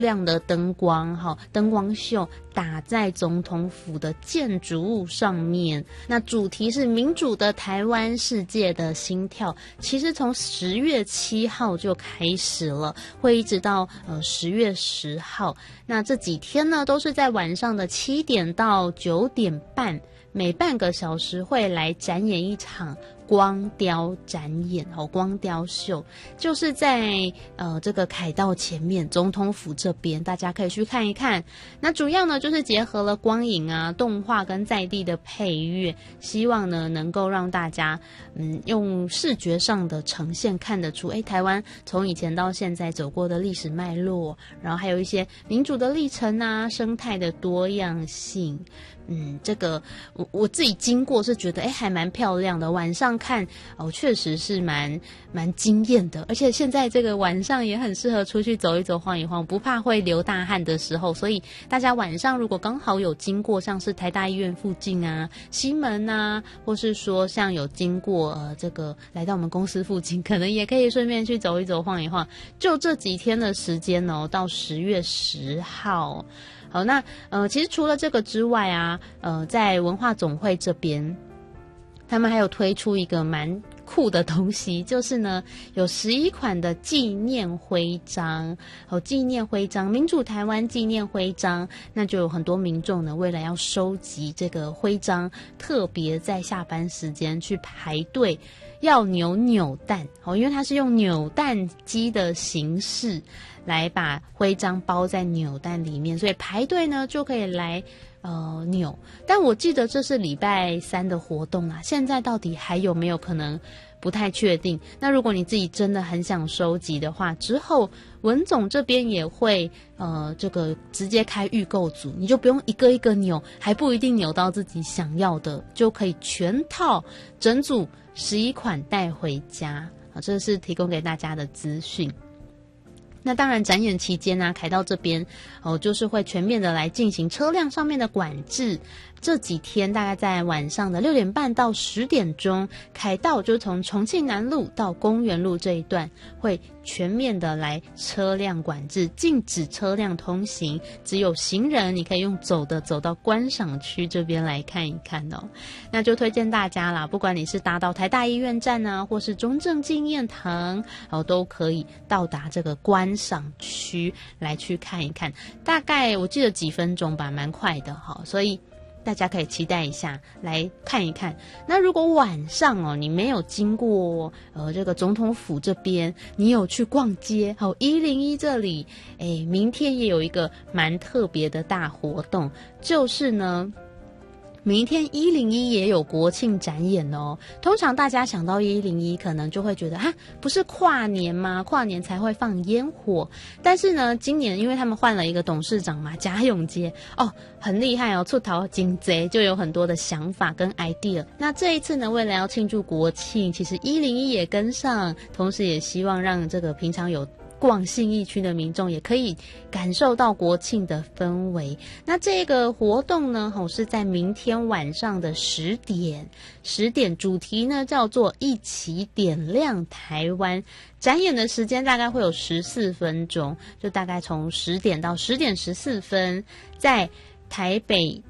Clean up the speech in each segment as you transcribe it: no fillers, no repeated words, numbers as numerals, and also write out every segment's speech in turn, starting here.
亮的灯光，灯光秀打在总统府的建筑物上面。那主题是民主的台湾，世界的心跳。其实从10月7号就开始了，会一直到10月10号。那这几天呢，都是在晚上的7点到9点半，每半个小时会来展演一场光雕展演，光雕秀，就是在这个凯道前面总统府这边，大家可以去看一看。那主要呢就是结合了光影啊、动画跟在地的配乐，希望呢能够让大家用视觉上的呈现看得出，台湾从以前到现在走过的历史脉络，然后还有一些民主的历程啊、生态的多样性。这个我自己经过是觉得还蛮漂亮的，晚上看确实是蛮惊艳的，而且现在这个晚上也很适合出去走一走、晃一晃，不怕会流大汗的时候，所以大家晚上如果刚好有经过像是台大医院附近啊、西门啊，或是说像有经过这个来到我们公司附近，可能也可以顺便去走一走、晃一晃。就这几天的时间到10月10号。好，那其实除了这个之外啊，在文化总会这边，他们还有推出一个蛮酷的东西，就是呢有11款的纪念徽章，纪念徽章，民主台湾纪念徽章，那就有很多民众呢为了要收集这个徽章，特别在下班时间去排队要扭蛋，因为它是用扭蛋机的形式来把徽章包在扭蛋里面，所以排队呢就可以来扭。但我记得这是礼拜3的活动啊，现在到底还有没有可能不太确定。那如果你自己真的很想收集的话，之后文总这边也会这个直接开预购组，你就不用一个一个扭，还不一定扭到自己想要的，就可以全套整组11款带回家。这是提供给大家的资讯。那当然展演期间啊，凯道这边就是会全面的来进行车辆上面的管制。这几天大概在晚上的6点半到10点钟，凯道就从重庆南路到公园路这一段会全面的来车辆管制，禁止车辆通行，只有行人你可以用走的走到观赏区这边来看一看那就推荐大家啦，不管你是搭到台大医院站啊，或是中正纪念堂都可以到达这个观赏区来去看一看，大概我记得几分钟吧，蛮快的所以大家可以期待一下来看一看。那如果晚上你没有经过这个总统府这边，你有去逛街101这里明天也有一个蛮特别的大活动，就是呢明天101也有国庆展演通常大家想到101可能就会觉得不是跨年吗？跨年才会放烟火。但是呢今年因为他们换了一个董事长嘛，贾永杰很厉害出头金贼，就有很多的想法跟 idea。 那这一次呢，为了要庆祝国庆，其实101也跟上，同时也希望让这个平常有逛信义区的民众也可以感受到国庆的氛围。那这个活动呢是在明天晚上的10点，主题呢叫做一起点亮台湾。展演的时间大概会有14分钟，就大概从10点到10点14分，在台北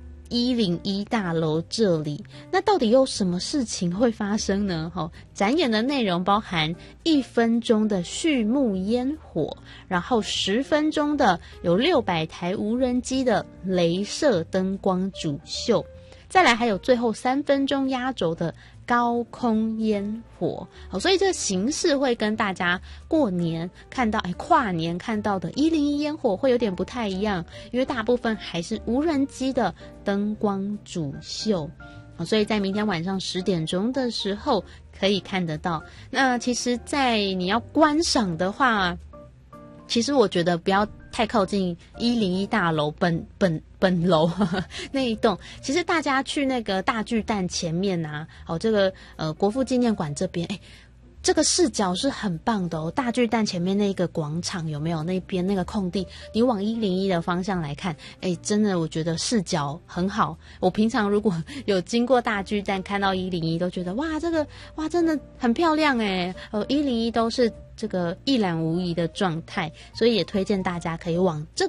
101大楼这里。那到底有什么事情会发生呢？展演的内容包含1分钟的序幕烟火，然后10分钟的有600台无人机的雷射灯光主秀，再来还有最后3分钟压轴的高空烟火。所以这个形式会跟大家过年看到跨年看到的101烟火会有点不太一样，因为大部分还是无人机的灯光主秀。所以在明天晚上10点钟的时候可以看得到。那其实在你要观赏的话，其实我觉得不要太靠近101大楼本楼那一栋，其实大家去那个大巨蛋前面啊，这个国父纪念馆这边这个视角是很棒的大巨蛋前面那个广场有没有？那边那个空地，你往101的方向来看，真的我觉得视角很好。我平常如果有经过大巨蛋看到101，都觉得哇，这个哇真的很漂亮101都是这个一览无遗的状态，所以也推荐大家可以往这